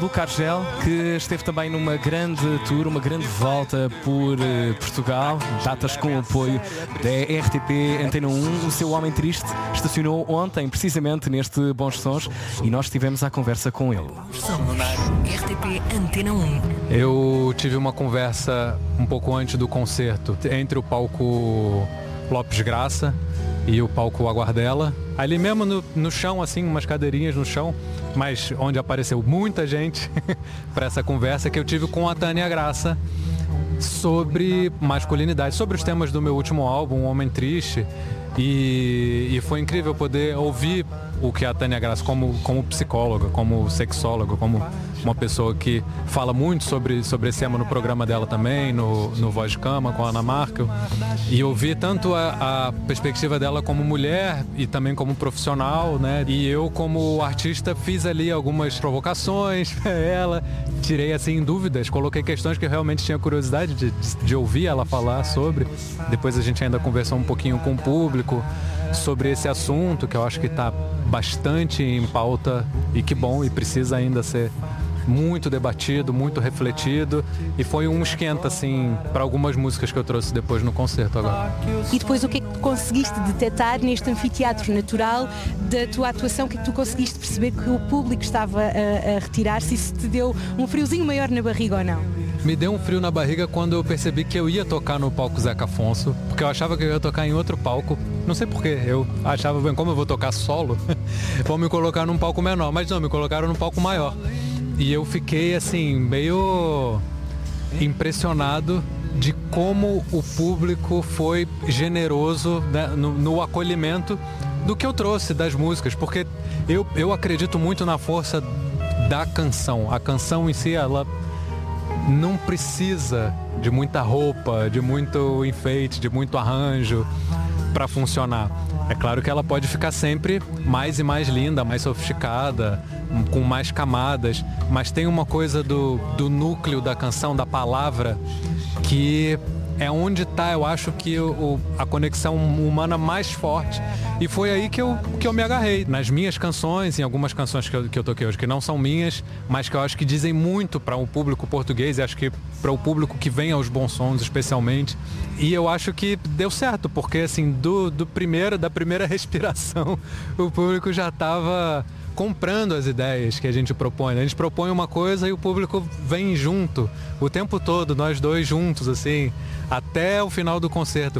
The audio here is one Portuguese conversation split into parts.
Luca Argel, que esteve também numa grande tour, uma grande volta por Portugal, datas com o apoio da RTP Antena 1. O seu Homem Triste estacionou ontem, precisamente neste Bons Sons, e nós tivemos a conversa com ele. RTP Antena 1. Eu tive uma conversa um pouco antes do concerto, entre o palco Lopes Graça e o palco Aguardela. Ali mesmo no chão, assim, umas cadeirinhas no chão, mas onde apareceu muita gente para essa conversa que eu tive com a Tânia Graça sobre masculinidade, sobre os temas do meu último álbum, Um Homem Triste. E foi incrível poder ouvir o que a Tânia Graça, como psicóloga, como sexóloga, como uma pessoa que fala muito sobre esse tema no programa dela também, no Voz de Cama, com a Ana Markel. E ouvir tanto a perspectiva dela como mulher e também como profissional, né? E eu, como artista, fiz ali algumas provocações pra ela, tirei assim dúvidas, coloquei questões que eu realmente tinha curiosidade de ouvir ela falar sobre. Depois a gente ainda conversou um pouquinho com o público sobre esse assunto, que eu acho que está bastante em pauta e que bom, e precisa ainda ser muito debatido, muito refletido, e foi um esquenta assim para algumas músicas que eu trouxe depois no concerto agora. E depois o que é que tu conseguiste detectar neste anfiteatro natural da tua atuação? O que é que tu conseguiste perceber que o público estava a retirar-se, e se te deu um friozinho maior na barriga ou não? Me deu um frio na barriga quando eu percebi que eu ia tocar no palco Zeca Afonso, porque eu achava que eu ia tocar em outro palco. Não sei porquê, eu achava, bem, como eu vou tocar solo, vão me colocar num palco menor, mas não, me colocaram num palco maior. E eu fiquei assim, meio impressionado de como o público foi generoso, né, no acolhimento do que eu trouxe das músicas, porque eu acredito muito na força da canção. A canção em si, ela não precisa de muita roupa, de muito enfeite, de muito arranjo para funcionar. É claro que ela pode ficar sempre mais e mais linda, mais sofisticada, com mais camadas, mas tem uma coisa do núcleo da canção, da palavra, que é onde está, eu acho, que a conexão humana mais forte. E foi aí que eu me agarrei. Nas minhas canções, em algumas canções que eu toquei hoje, que não são minhas, mas que eu acho que dizem muito para o público português, e acho que para o público que vem aos Bons Sons, especialmente. E eu acho que deu certo, porque assim, da primeira respiração, o público já estava comprando as ideias que a gente propõe. A gente propõe uma coisa e o público vem junto, o tempo todo, nós dois juntos, assim, até o final do concerto.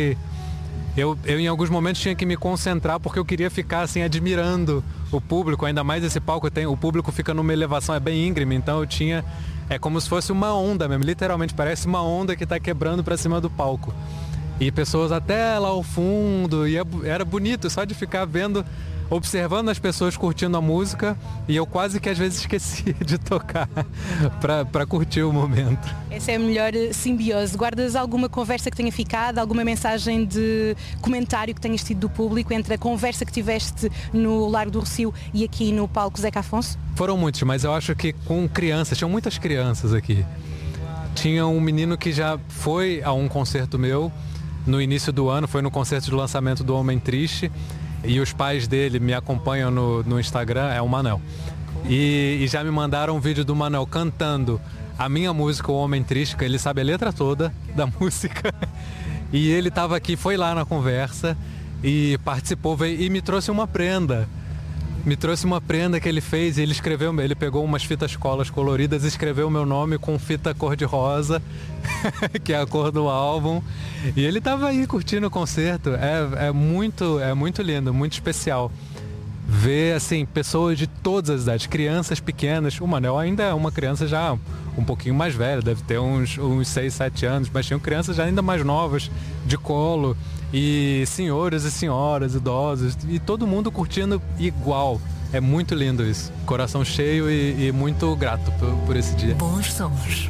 Eu em alguns momentos tinha que me concentrar, porque eu queria ficar assim admirando o público, ainda mais esse palco o público fica numa elevação, é bem íngreme, então é como se fosse uma onda mesmo, literalmente parece uma onda que está quebrando para cima do palco. E pessoas até lá ao fundo, e era bonito só de ficar vendo, observando as pessoas curtindo a música, e eu quase que às vezes esquecia de tocar para curtir o momento. Essa é a melhor simbiose. Guardas alguma conversa que tenha ficado, alguma mensagem de comentário que tenhas tido do público entre a conversa que tiveste no Largo do Rossio e aqui no palco Zeca Afonso? Foram muitos, mas eu acho que com crianças, tinham muitas crianças aqui. Tinha um menino que já foi a um concerto meu no início do ano, foi no concerto de lançamento do Homem Triste, e os pais dele me acompanham no Instagram, é o Manel. E já me mandaram um vídeo do Manel cantando a minha música, O Homem Triste, que ele sabe a letra toda da música. E ele estava aqui, foi lá na conversa e participou, veio, e me trouxe uma prenda. Me trouxe uma prenda que ele fez, e ele pegou umas fitas colas coloridas e escreveu o meu nome com fita cor-de-rosa, que é a cor do álbum. E ele estava aí curtindo o concerto. É muito lindo, muito especial ver assim, pessoas de todas as idades, crianças pequenas. O Manel ainda é uma criança já um pouquinho mais velha, deve ter uns 6, 7 anos, mas tinham crianças já ainda mais novas, de colo, e senhores e senhoras, idosos, e todo mundo curtindo igual. É muito lindo isso. Coração cheio e muito grato por esse dia. Bons Sons.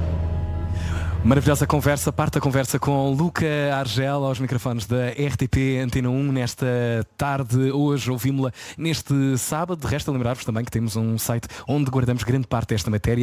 Maravilhosa conversa, parte da conversa com Luca Argel aos microfones da RTP Antena 1 nesta tarde. Hoje ouvimos-la neste sábado. De resto, a lembrar-vos também que temos um site onde guardamos grande parte desta matéria,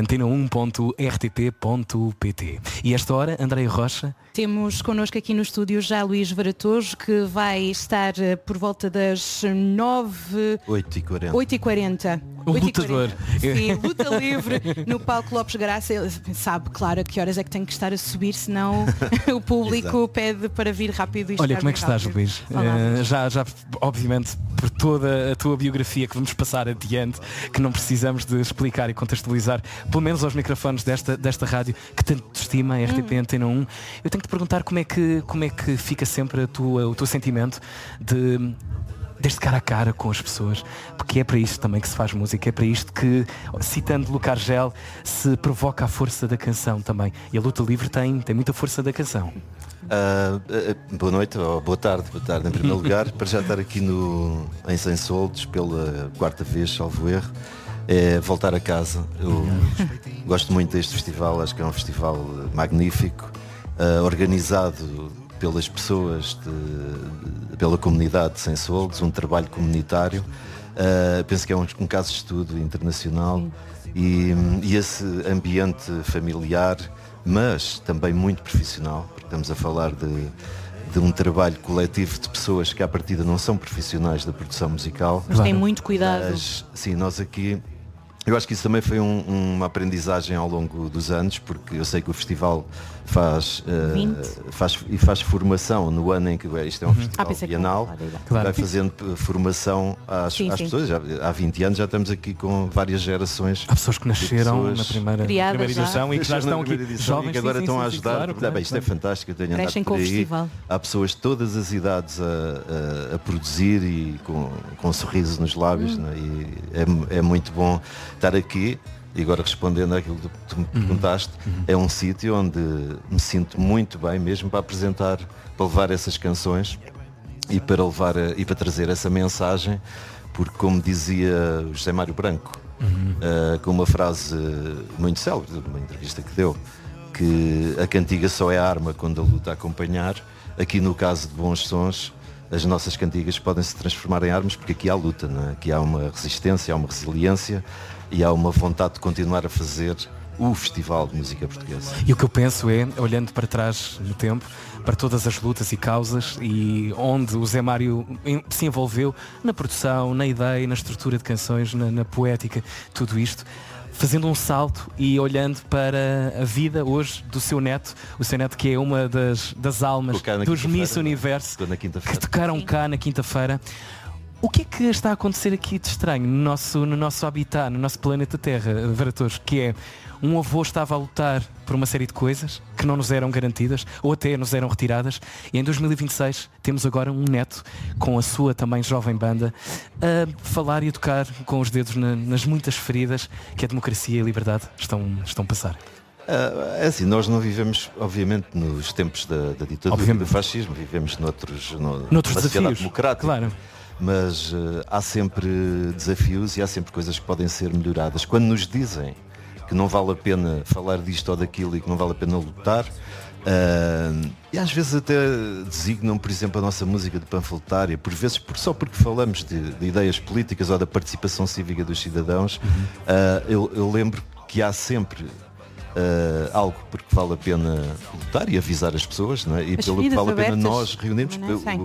antena1.rtp.pt. E esta hora, Andréia Rocha. Temos connosco aqui no estúdio já Luís Varatojo, que vai estar por volta das 8h40. O lutador. Sim, luta livre no palco Lopes Graça. Ele sabe, claro, a que horas é que tem que estar a subir, senão o público pede para vir rápido e Olha, como é que estás, Luís? Já, obviamente, por toda a tua biografia que vamos passar adiante, que não precisamos de explicar e contextualizar, pelo menos aos microfones desta rádio, que tanto te estima, a RTP Antena 1, eu tenho que te perguntar como é que fica sempre o teu sentimento deste cara a cara com as pessoas, porque é para isto também que se faz música, é para isto que, citando Luca Argel, se provoca a força da canção também. E a luta livre tem muita força da canção. Boa noite, ou boa tarde em primeiro lugar, para já estar aqui em Sem Soldos pela 4ª vez, salvo erro, é voltar a casa. Eu gosto muito deste festival, acho que é um festival magnífico, organizado pelas pessoas, pela comunidade de Sem Soldos, um trabalho comunitário. Penso que é um caso de estudo internacional e esse ambiente familiar, mas também muito profissional, porque estamos a falar de um trabalho coletivo de pessoas que à partida não são profissionais da produção musical. Mas tem muito cuidado. Mas, sim, nós aqui... Eu acho que isso também foi uma aprendizagem ao longo dos anos, porque eu sei que o festival faz formação no ano em que isto é um festival bienal, vai fazendo formação às pessoas. Há 20 anos já estamos aqui com várias gerações. Há pessoas que nasceram na primeira edição e que já estão aqui jovens e que agora estão a ajudar. Isto é fantástico, eu tenho andado por aí. Há pessoas de todas as idades a produzir e com um sorriso nos lábios, né? E é muito bom estar aqui. E agora respondendo àquilo que tu me perguntaste, é um sítio onde me sinto muito bem mesmo para apresentar, para levar essas canções e para trazer essa mensagem, porque como dizia o José Mário Branco, com uma frase muito célebre, numa entrevista que deu, que a cantiga só é arma quando a luta a acompanhar. Aqui no caso de Bons Sons, as nossas cantigas podem se transformar em armas, porque aqui há luta, não é? Aqui há uma resistência, há uma resiliência e há uma vontade de continuar a fazer o Festival de Música Portuguesa. E o que eu penso é, olhando para trás no tempo, para todas as lutas e causas e onde o Zé Mário se envolveu na produção, na ideia, na estrutura de canções, na poética, tudo isto, fazendo um salto e olhando para a vida hoje do seu neto, o seu neto que é uma das almas dos Miss Universo que tocaram cá na quinta-feira. O que é que está a acontecer aqui de estranho no nosso habitat, no nosso planeta Terra, Vera Torres, que é um avô estava a lutar por uma série de coisas que não nos eram garantidas ou até nos eram retiradas, e em 2026 temos agora um neto com a sua também jovem banda a falar e a tocar com os dedos nas muitas feridas que a democracia e a liberdade estão a passar. É assim, nós não vivemos, obviamente, nos tempos da ditadura, do fascismo, vivemos noutros desafios democrática. Claro. Mas há sempre desafios e há sempre coisas que podem ser melhoradas. Quando nos dizem que não vale a pena falar disto ou daquilo e que não vale a pena lutar, e às vezes até designam, por exemplo, a nossa música de panfletária, por vezes só porque falamos de ideias políticas ou da participação cívica dos cidadãos. Eu lembro que há sempre algo porque vale a pena lutar e avisar as pessoas, não é? E pelo que vale a pena nós reunirmos.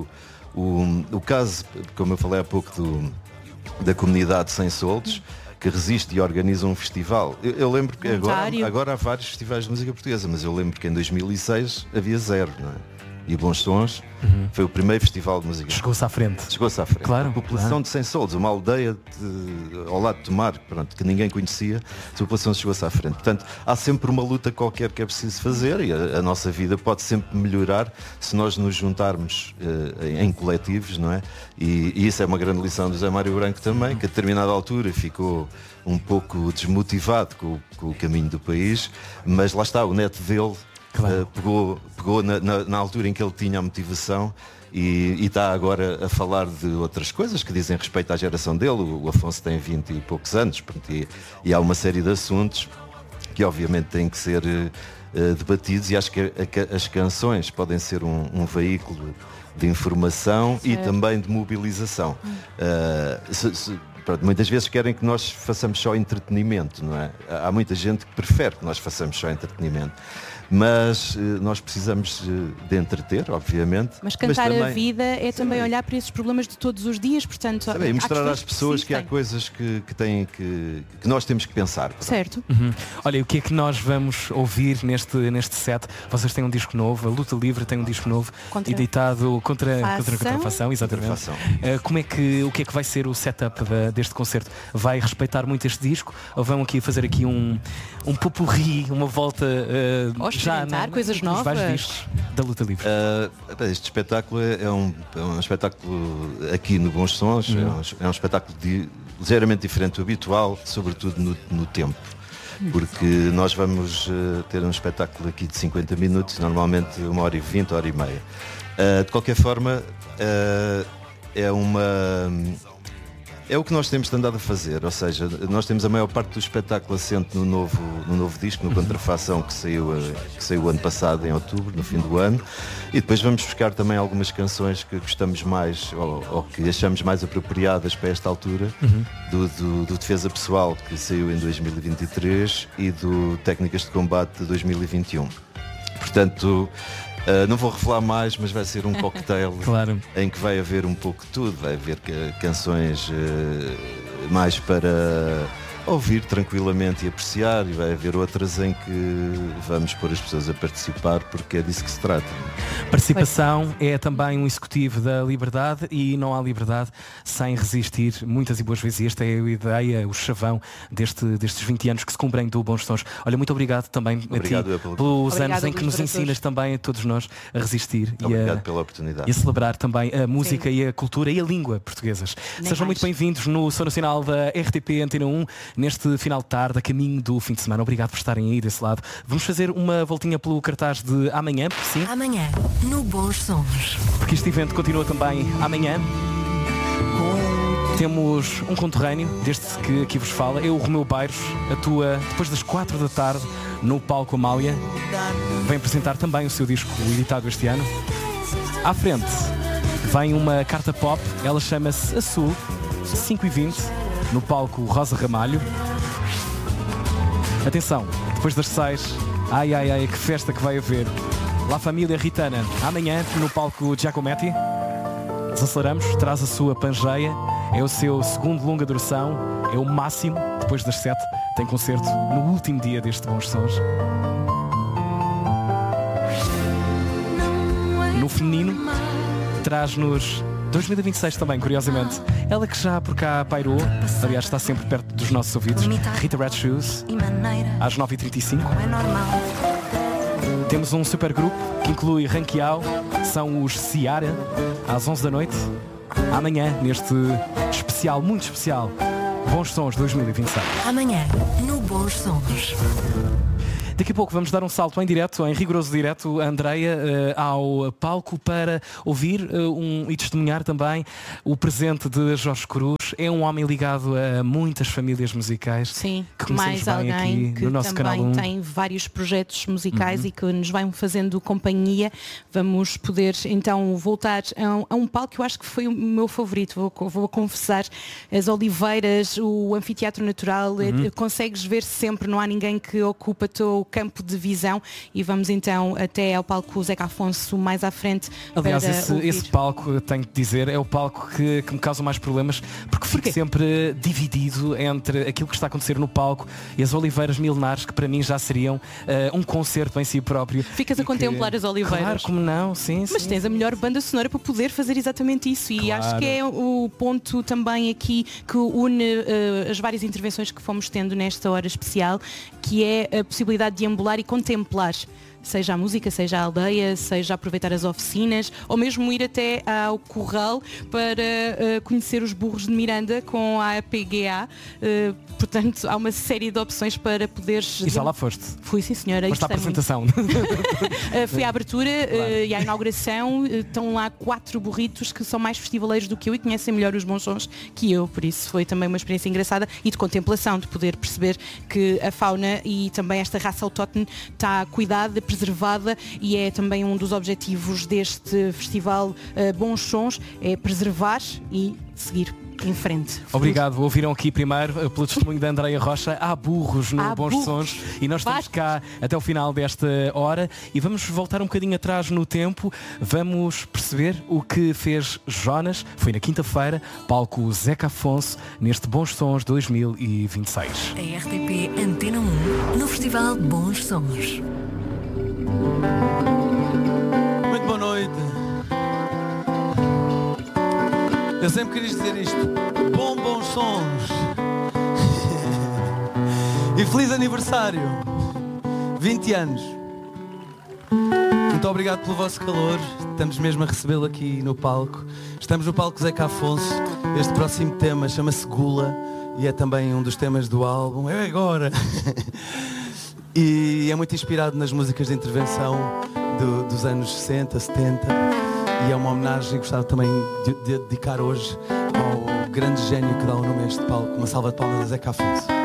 O caso, como eu falei há pouco, da comunidade Sem Soldos, que resiste e organiza um festival. Eu lembro que agora há vários festivais de música portuguesa, mas eu lembro que em 2006 havia 0, não é? E Bons Sons foi o primeiro festival de música. Chegou-se à frente. Claro. A população de Sem Soldos, uma aldeia ao lado de Tomar, que ninguém conhecia, a população chegou-se à frente. Portanto, há sempre uma luta qualquer que é preciso fazer e a nossa vida pode sempre melhorar se nós nos juntarmos em coletivos, não é? E isso é uma grande lição do Zé Mário Branco também, que a determinada altura ficou um pouco desmotivado com o caminho do país, mas lá está, o neto dele pegou na altura em que ele tinha a motivação e está agora a falar de outras coisas que dizem respeito à geração dele. O Afonso tem 20 e poucos anos, e há uma série de assuntos que obviamente têm que ser debatidos, e acho que as canções podem ser um veículo de informação e também de mobilização. Muitas vezes querem que nós façamos só entretenimento, não é? Há muita gente que prefere que nós façamos só entretenimento. Mas nós precisamos de entreter, obviamente. Mas cantar também, a vida é também olhar para esses problemas de todos os dias, portanto... E mostrar às pessoas que há coisas que nós temos que pensar. Certo. Olha, o que é que nós vamos ouvir neste set? Vocês têm um disco novo, a Luta Livre tem um disco novo, editado contra a contrafação, exatamente. O que é que vai ser o setup deste concerto? Vai respeitar muito este disco ou vão fazer aqui um popurrí, uma volta já coisas novas? Vários discos da Luta Livre? Este espetáculo é um espetáculo aqui no Bons Sons, é um espetáculo ligeiramente diferente do habitual, sobretudo no tempo. Porque nós vamos ter um espetáculo aqui de 50 minutos, normalmente 1h20, 1h30. De qualquer forma, é o que nós temos andado a fazer, ou seja, nós temos a maior parte do espetáculo assente no novo disco, no Contrafação, que saiu ano passado, em outubro, no fim do ano, e depois vamos buscar também algumas canções que gostamos mais ou que achamos mais apropriadas para esta altura, do Defesa Pessoal, que saiu em 2023, e do Técnicas de Combate de 2021. Portanto, não vou revelar mais, mas vai ser um cocktail claro. Em que vai haver um pouco de tudo. Vai haver canções mais para ouvir tranquilamente e apreciar, e vai haver outras em que vamos pôr as pessoas a participar, porque é disso que se trata. Participação é também um executivo da liberdade, e não há liberdade sem resistir. Muitas e boas vezes esta é a ideia, o chavão destes 20 anos que se cumprem do Bons Sons. Olha, muito obrigado também a ti pelos anos em que nos ensinas também a todos nós a resistir pela oportunidade. E a celebrar também a música e a cultura e a língua portuguesas. Sejam muito bem-vindos no Som Nacional da RTP Antena 1 neste final de tarde, a caminho do fim de semana. Obrigado por estarem aí desse lado. Vamos fazer uma voltinha pelo cartaz de amanhã, sim? Amanhã, no Bons Sons. Porque este evento continua também amanhã. Temos um conterrâneo, deste que aqui vos fala, o Romeu Bairros, atua depois das 4 da tarde no Palco Amália. Vem apresentar também o seu disco editado este ano. À frente vem uma carta pop, ela chama-se Azul, 5h20, no Palco Rosa Ramalho. Atenção, depois das 6, ai, que festa que vai haver. La Família Ritana, amanhã no Palco Giacometti. Desaceleramos, traz a sua Pangeia, é o seu segundo longa duração, é o máximo. Depois das 7 tem concerto no último dia deste Bons Sons. No feminino, traz-nos 2026 também, curiosamente. Ela que já por cá pairou, aliás está sempre perto dos nossos ouvidos, Rita Red Shoes, às 9h35. Temos um super grupo que inclui Ranquial, são os Ciara, às 11 da noite. Amanhã, neste especial, muito especial, Bons Sons 2026. Amanhã, no Bons Sons. Daqui a pouco vamos dar um salto em direto, em rigoroso direto, a Andreia, ao palco para ouvir e testemunhar também o presente de Jorge Cruz. É um homem ligado a muitas famílias musicais. Sim, que mais alguém que no nosso também tem vários projetos musicais e que nos vai fazendo companhia. Vamos poder então voltar a um palco que eu acho que foi o meu favorito, vou confessar. As Oliveiras, o Anfiteatro Natural, consegues ver sempre, não há ninguém que ocupa o campo de visão, e vamos então até ao palco Zeca Afonso mais à frente. Aliás, esse palco, tenho que dizer, é o palco que me causa mais problemas, porque fico sempre dividido entre aquilo que está a acontecer no palco e as Oliveiras milenares, que para mim já seriam um concerto em si próprio. Ficas a contemplar as Oliveiras. Claro, como não, sim. Mas tens a melhor banda sonora para poder fazer exatamente isso, e acho que é o ponto também aqui que une as várias intervenções que fomos tendo nesta hora especial, que é a possibilidade de ambular e contemplar, seja a música, seja a aldeia, seja aproveitar as oficinas, ou mesmo ir até ao Corral para conhecer os burros de Miranda com a APGA. Portanto, há uma série de opções para poderes... E já lá foste? Fui, sim senhora. Foste à apresentação? Fui à abertura e à inauguração. Estão lá 4 burritos que são mais festivaleiros do que eu e conhecem melhor os Bons Sons que eu, por isso foi também uma experiência engraçada e de contemplação, de poder perceber que a fauna e também esta raça autóctone está cuidada, preservada, e é também um dos objetivos deste festival Bons Sons, é preservar e seguir em frente. Obrigado. Ouviram aqui primeiro, pelo testemunho da Andreia Rocha, há burros no Bons Sons e nós estamos cá até o final desta hora e vamos voltar um bocadinho atrás no tempo. Vamos perceber o que fez Jonas. Foi na quinta-feira, palco Zeca Afonso, neste Bons Sons 2026. A RTP Antena 1 no Festival Bons Sons. Muito boa noite. Eu sempre quis dizer isto. Bons sons. E feliz aniversário. 20 anos. Muito obrigado pelo vosso calor. Estamos mesmo a recebê-lo aqui no palco. Estamos no palco Zeca Afonso. Este próximo tema chama-se Gula e é também um dos temas do álbum. É agora. E é muito inspirado nas músicas de intervenção dos anos 60, 70. E é uma homenagem que gostava também de dedicar hoje ao grande gênio que dá o nome a este palco. Uma salva de palmas a Zeca Afonso.